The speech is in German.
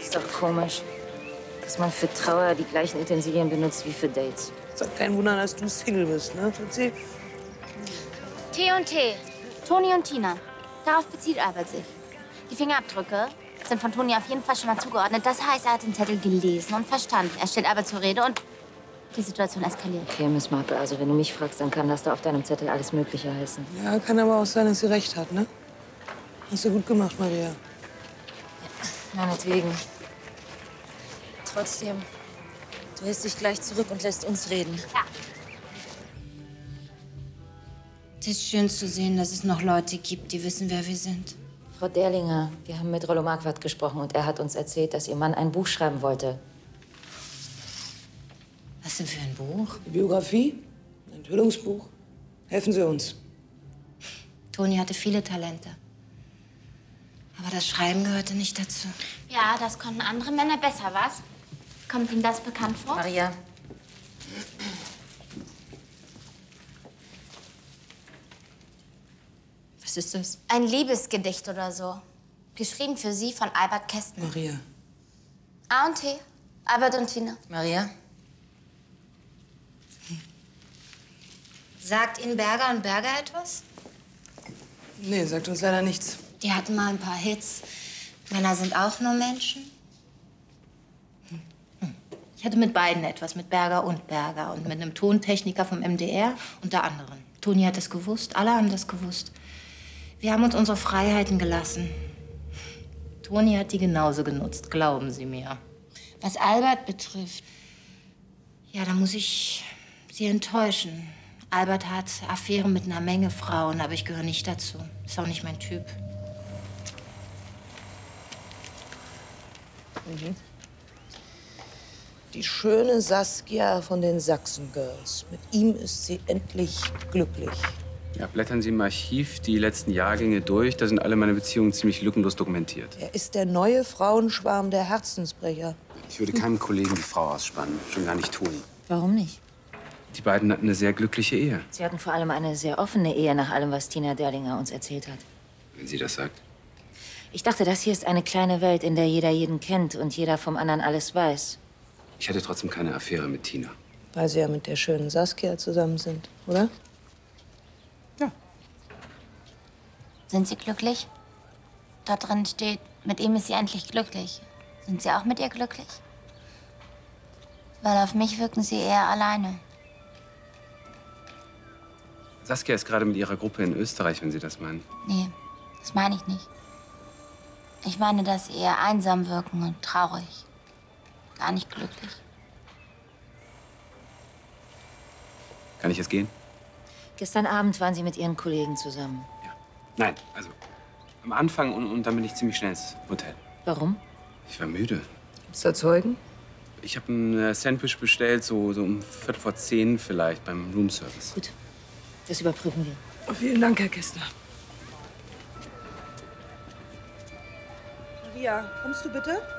Ist doch komisch, dass man für Trauer die gleichen Utensilien benutzt wie für Dates. Ist doch kein Wunder, dass du Single bist, ne? Erzähl. T&T. Toni und Tina. Darauf bezieht Albert sich. Die Fingerabdrücke sind von Toni auf jeden Fall schon mal zugeordnet. Das heißt, er hat den Zettel gelesen und verstanden. Er stellt Albert zur Rede und die Situation eskaliert. Okay, Miss Marple, also wenn du mich fragst, dann kann das da auf deinem Zettel alles Mögliche heißen. Ja, kann aber auch sein, dass sie recht hat, ne? Hast du gut gemacht, Maria. Meinetwegen. Trotzdem, du hältst dich gleich zurück und lässt uns reden. Ja. Es ist schön zu sehen, dass es noch Leute gibt, die wissen, wer wir sind. Frau Derlinger, wir haben mit Rollo Marquardt gesprochen und er hat uns erzählt, dass Ihr Mann ein Buch schreiben wollte. Was denn für ein Buch? Die Biografie, ein Enthüllungsbuch. Helfen Sie uns. Toni hatte viele Talente. Aber das Schreiben gehörte nicht dazu. Ja, das konnten andere Männer besser, was? Kommt Ihnen das bekannt vor? Maria. Was ist das? Ein Liebesgedicht oder so. Geschrieben für Sie von Albert Kästner. Maria. A und T. Albert und Tina. Maria? Sagt Ihnen Berger und Berger etwas? Nee, sagt uns leider nichts. Die hatten mal ein paar Hits. Männer sind auch nur Menschen. Ich hatte mit beiden etwas, mit Berger und mit einem Tontechniker vom MDR unter anderem. Toni hat es gewusst, alle haben das gewusst. Wir haben uns unsere Freiheiten gelassen. Toni hat die genauso genutzt, glauben Sie mir. Was Albert betrifft, ja, da muss ich Sie enttäuschen. Albert hat Affären mit einer Menge Frauen, aber ich gehöre nicht dazu. Ist auch nicht mein Typ. Die schöne Saskia von den Sachsen Girls. Mit ihm ist sie endlich glücklich. Ja, blättern Sie im Archiv die letzten Jahrgänge durch. Da sind alle meine Beziehungen ziemlich lückenlos dokumentiert. Er ist der neue Frauenschwarm der Herzensbrecher. Ich würde keinem Kollegen die Frau ausspannen, schon gar nicht Toni. Warum nicht? Die beiden hatten eine sehr glückliche Ehe. Sie hatten vor allem eine sehr offene Ehe, nach allem, was Tina Derlinger uns erzählt hat. Wenn sie das sagt. Ich dachte, das hier ist eine kleine Welt, in der jeder jeden kennt und jeder vom anderen alles weiß. Ich hatte trotzdem keine Affäre mit Tina. Weil sie ja mit der schönen Saskia zusammen sind, oder? Sind Sie glücklich? Dort drin steht, mit ihm ist sie endlich glücklich. Sind Sie auch mit ihr glücklich? Weil auf mich wirken Sie eher alleine. Saskia ist gerade mit ihrer Gruppe in Österreich, wenn Sie das meinen. Nee, das meine ich nicht. Ich meine, dass Sie eher einsam wirken und traurig. Gar nicht glücklich. Kann ich jetzt gehen? Gestern Abend waren Sie mit Ihren Kollegen zusammen. Nein, also am Anfang und dann bin ich ziemlich schnell ins Hotel. Warum? Ich war müde. Gibt's da Zeugen? Ich habe ein Sandwich bestellt, so um 10:15 vielleicht beim Roomservice. Gut, das überprüfen wir. Vielen Dank, Herr Kästner. Maria, kommst du bitte?